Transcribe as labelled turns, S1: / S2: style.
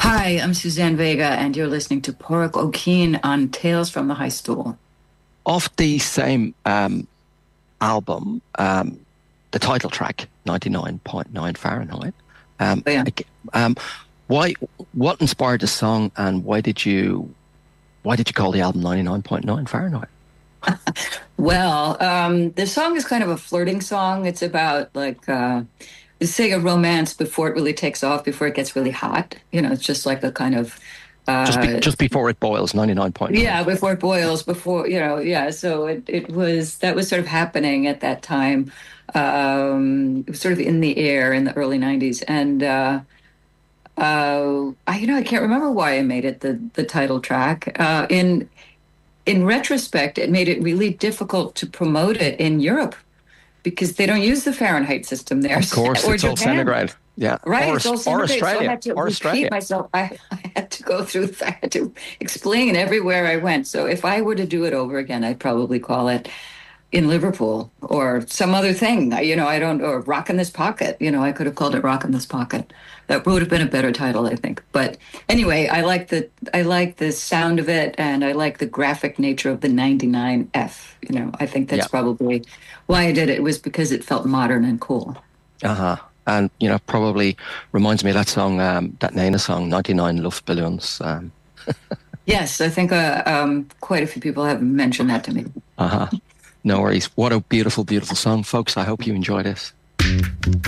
S1: Hi, I'm Suzanne Vega, and you're listening to Porrick O'Keen on Tales from the High Stool.
S2: Off the same album, the title track, 99.9 Fahrenheit.
S1: Oh, yeah.
S2: Um, why? What inspired the song, and why did you call the album 99.9 Fahrenheit?
S1: Well, the song is kind of a flirting song. It's about say a romance before it really takes off, before it gets really hot. It's just like a kind of
S2: Just before it boils, 99.9.
S1: yeah, before it boils, before yeah. So it was that was sort of happening at that time. It was sort of in the air in the early '90s, and I can't remember why I made it the title track. In retrospect, it made it really difficult to promote it in Europe because they don't use the Fahrenheit system there.
S2: Of course,
S1: or
S2: it's all
S1: Japan.
S2: centigrade. Yeah,
S1: Right,
S2: or
S1: it's all
S2: or
S1: centigrade. So I
S2: Australia,
S1: had to
S2: or
S1: repeat
S2: Australia.
S1: myself. I had to go through, I had to explain everywhere I went. So if I were to do it over again, I'd probably call it In Liverpool or some other thing. I don't, or Rock in This Pocket. I could have called it Rock in This Pocket. That would have been a better title, I think. But anyway, I like the sound of it, and I like the graphic nature of the 99F. I think
S2: Yeah.
S1: that's probably why I did it. It was because it felt modern and cool.
S2: Uh-huh. And probably reminds me of that song, that Nena song, 99 Luftballons.
S1: Yes, I think quite a few people have mentioned that to me.
S2: Uh-huh. No worries. What a beautiful, beautiful song, folks. I hope you enjoy this.